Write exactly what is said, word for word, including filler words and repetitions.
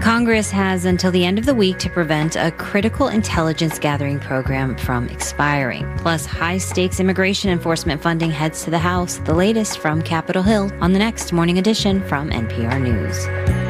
Congress has until the end of the week to prevent a critical intelligence gathering program from expiring. Plus, high-stakes immigration enforcement funding heads to the House. The latest from Capitol Hill on the next Morning Edition from N P R News.